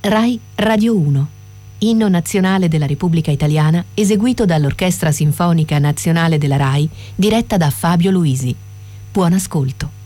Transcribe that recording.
Rai Radio 1. Inno nazionale della Repubblica Italiana eseguito dall'Orchestra Sinfonica Nazionale della Rai, diretta da Fabio Luisi. Buon ascolto.